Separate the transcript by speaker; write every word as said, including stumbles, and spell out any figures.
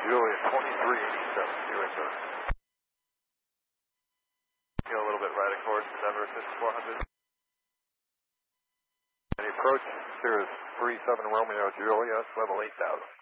Speaker 1: Julia, twenty-three eighty-seven, zero, sir. Go a little bit right, of course, Denver fifty-four hundred. Any approach, Cirrus three seven Romeo Juliet, level eight thousand.